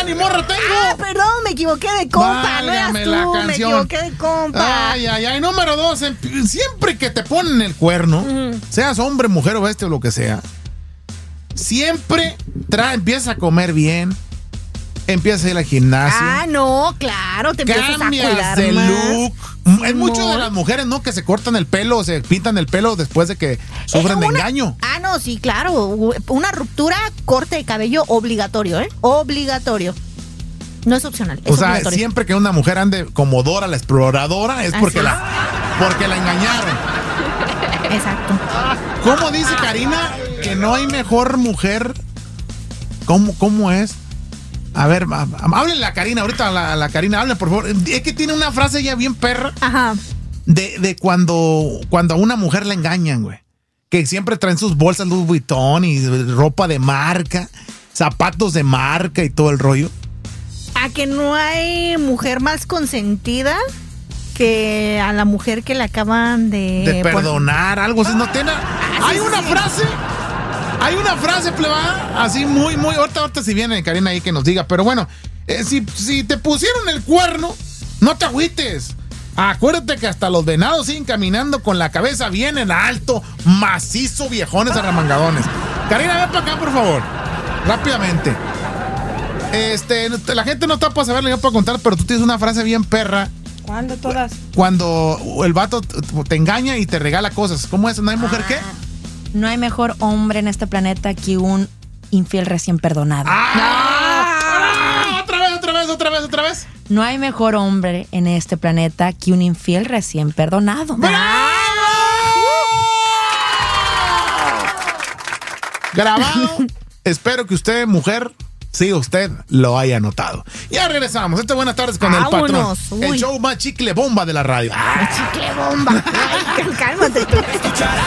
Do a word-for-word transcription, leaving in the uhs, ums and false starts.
ni morra tengo. Ah, perdón, me equivoqué de compa. Válgame No eras tú, la me canción. equivoqué de compa. Ay, ay, ay. Número dos, em- siempre que te ponen el cuerno, Ujú. seas hombre, mujer o bestia o lo que sea, siempre trae, empieza a comer bien, empieza a ir al gimnasio. Ah, no, claro, te empiezas a Cambias cuidar de más. look. Sí, Es mucho no. de las mujeres, ¿no? Que se cortan el pelo o se pintan el pelo después de que sufren Eh, de una- engaño. Ah, no, sí, claro. Una ruptura, corte de cabello obligatorio, ¿eh? Obligatorio. No es opcional, es O sea, obligatorio. siempre que una mujer ande como Dora la exploradora es Así porque es. la, porque la engañaron. Exacto. ¿Cómo dice Karina que no hay mejor mujer? ¿Cómo, cómo es? A ver, ha- ha- háblenle a Karina, ahorita a la, a la Karina, háblenle por favor. Es que tiene una frase ya bien perra Ajá. de, de cuando, cuando a una mujer la engañan, güey. Que siempre traen sus bolsas Louis Vuitton y ropa de marca, zapatos de marca y todo el rollo. A que no hay mujer más consentida que a la mujer que le acaban de... De perdonar, algo así. No tiene. Hay sí, una sí. frase. Hay una frase, pleba, así muy, muy. Ahorita, ahorita si viene Karina ahí que nos diga. Pero bueno, eh, si, si te pusieron el cuerno, no te agüites. Acuérdate que hasta los venados siguen caminando con la cabeza bien en alto, macizo, viejones arremangadones. Karina, ven para acá, por favor. Rápidamente. Este, la gente no está para saberlo, yo para contar, pero tú tienes una frase bien perra. ¿Cuál de todas? Cuando el vato te engaña y te regala cosas. ¿Cómo es? ¿No hay mujer qué? No hay mejor hombre en este planeta que un infiel recién perdonado. ¡Ah! Otra vez, otra vez, otra vez, otra vez. No hay mejor hombre en este planeta que un infiel recién perdonado. Grabado. Espero que usted, mujer, sí, usted lo haya notado. Ya regresamos. Esta buenas tardes con el patrón. Vámonos. El Uy. show más chicle bomba de la radio. Chicle bomba. Ay, cálmate tú.